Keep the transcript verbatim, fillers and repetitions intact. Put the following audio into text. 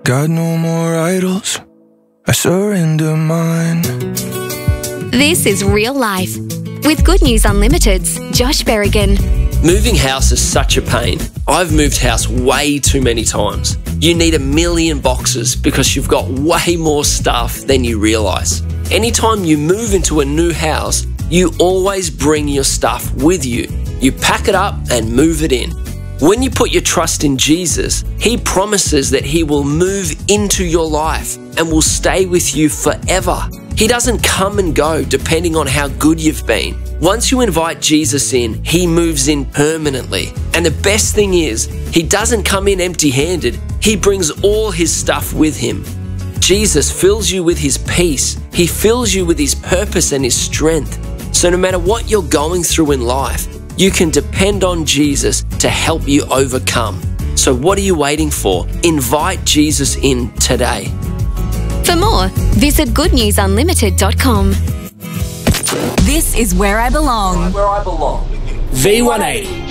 Got no more idols, I surrender mine. This is Real Life with Good News Unlimited's Josh Berrigan. Moving house is such a pain. I've moved house way too many times. You need a million boxes because you've got way more stuff than you realise. Anytime you move into a new house, you always bring your stuff with you. You pack it up and move it in. When you put your trust in Jesus, He promises that He will move into your life and will stay with you forever. He doesn't come and go depending on how good you've been. Once you invite Jesus in, He moves in permanently. And the best thing is, He doesn't come in empty-handed. He brings all His stuff with Him. Jesus fills you with His peace. He fills you with His purpose and His strength. So no matter what you're going through in life, you can depend on Jesus to help you overcome. So what are you waiting for? Invite Jesus in today. For more, visit good news unlimited dot com. This is Where I Belong. Where I belong. V one eighty.